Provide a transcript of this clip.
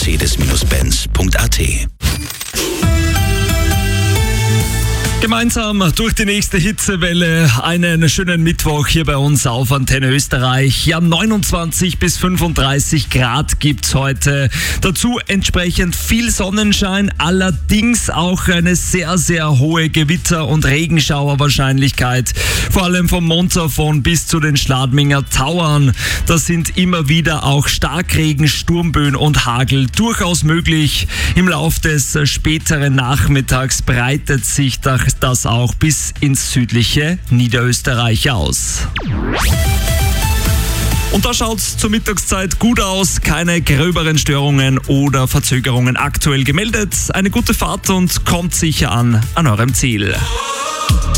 Mercedes-Benz.at. Gemeinsam durch die nächste Hitzewelle einen schönen Mittwoch hier bei uns auf Antenne Österreich. Ja, 29 bis 35 Grad gibt's heute. Dazu entsprechend viel Sonnenschein, allerdings auch eine sehr, sehr hohe Gewitter- und Regenschauerwahrscheinlichkeit. Vor allem vom Montafon bis zu den Schladminger Tauern. Da sind immer wieder auch Starkregen, Sturmböen und Hagel durchaus möglich. Im Lauf des späteren Nachmittags breitet sich das auch bis ins südliche Niederösterreich aus. Und da schaut's zur Mittagszeit gut aus, keine gröberen Störungen oder Verzögerungen aktuell gemeldet. Eine gute Fahrt und kommt sicher an eurem Ziel.